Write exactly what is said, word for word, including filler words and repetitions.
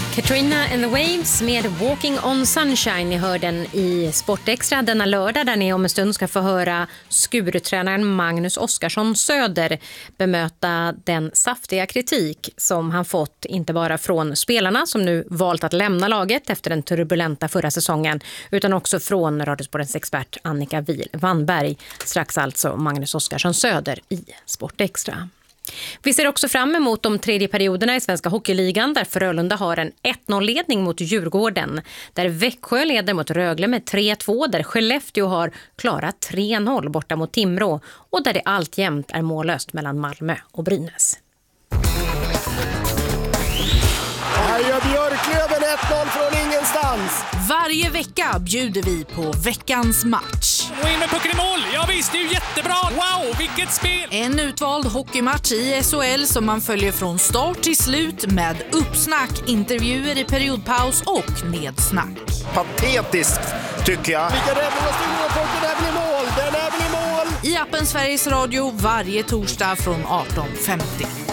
Katrina and the Waves med Walking on Sunshine. Ni hör den i Sportextra denna lördag där ni om en stund ska få höra Skurutränaren Magnus Oskarsson Söder bemöta den saftiga kritik som han fått inte bara från spelarna som nu valt att lämna laget efter den turbulenta förra säsongen utan också från Radiosportens expert Annika Wannberg. Strax alltså Magnus Oskarsson Söder i Sportextra. Vi ser också fram emot de tredje perioderna i Svenska Hockeyligan där Frölunda har en ett noll-ledning mot Djurgården. Där Växjö leder mot Rögle med tre två, där Skellefteå har klarat tre noll borta mot Timrå och där det alltjämt är mållöst mellan Malmö och Brynäs. Här gör Björklöven ett noll från ingenstans. Varje vecka bjuder vi på veckans match. Och in med pucken i mål. Ja visst, det är ju jättebra. Wow, vilket spel! En utvald hockeymatch i S H L som man följer från start till slut med uppsnack, intervjuer i periodpaus och nedsnack. Patetiskt tycker jag. Vilka räddningar styr och pucken är väl i mål. Den är väl i mål. I appen Sveriges Radio varje torsdag från arton femtio.